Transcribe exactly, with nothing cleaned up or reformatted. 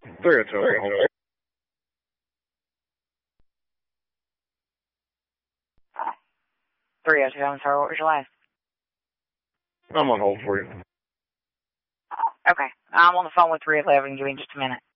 three oh two. three oh two, I'm sorry, what was your last? I'm on hold for you. Okay, I'm on the phone with three eleven. Give me just a minute.